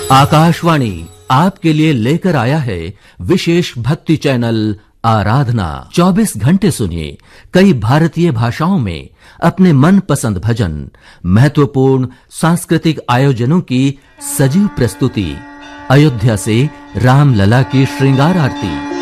आकाशवाणी आपके लिए लेकर आया है विशेष भक्ति चैनल आराधना। 24 घंटे सुनिए कई भारतीय भाषाओं में अपने मनपसंद भजन, महत्वपूर्ण सांस्कृतिक आयोजनों की सजीव प्रस्तुति, अयोध्या से रामलला की श्रृंगार आरती,